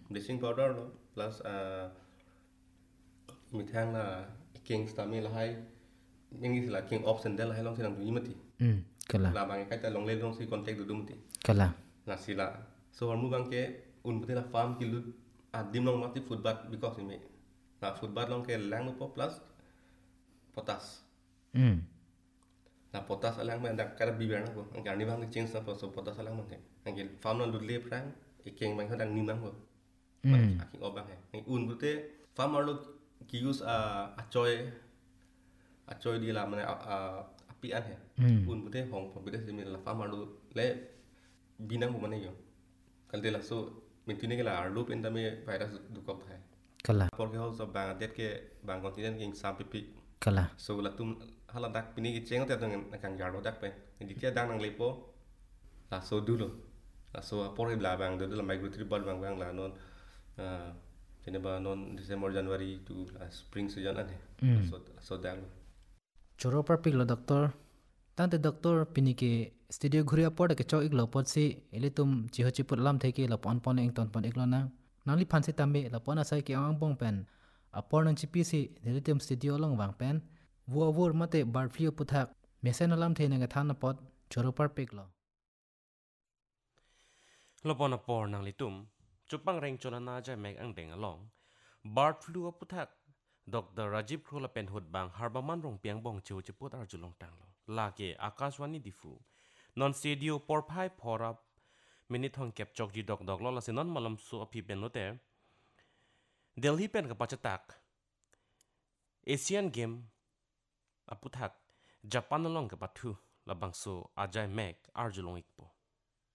bleaching powder lo plus mi thang là king stami là hay nhưng như là king option đây là hay long thì làm gì mà thì kala là bằng cái ta long lên long si contact được đúng thì kala là xí là so mu bang ke un bute la farm ki lut dim long mati football because ini là football long ke lang no plus potas là potas alang men dak kada biber na ko ang karni bang change na so potas alang man ke ang ke farm non lut le prang ikeng bang kadang nim bang ko bang aking obang he ang un bute farm lo ki use achoy di la mana api an he un bute hong po bute simi la farm lo le binang mo man yo kal de la so min tine ke la arlo pen dame virus du kop hai kala porque ho so bang det ke bang continent king sam pipi kala so la tum hala dak pini ki cheng te tang kang gar lo dak pe di tia dang nang lepo la so du lo la so por la bang de la migratory bird bang la non tene ba non December January to spring season ane so dang choro par pik lo doctor tante doctor pinike studio ghuria pod ke chau ik lo pod si ele tum chi ho chi put lam theke la pon pon eng ton pon ik lo na nangli phan se tambe la pon asai ke ang bong pen apor nang chi pi si ele tum studio long wang pen wo wor mate bar flu puthak mesen lam the na ga than na pod choro par pik lo lopon apor nang litum chupang reng chonana ja mek ang deng along bird flu puthak Dr. Rajiv Khrola pen hut bang harbaman rong piang bong chu chiput ar julong tang lo lage akashwani difu non studio por phai phorap minute hong kep chok ji dok dok lo la sinon malam su api pen lote Delhi pen ka pachatak Asian game aputhak Japan along ka pathu labang su ajai mek ar julong ikpo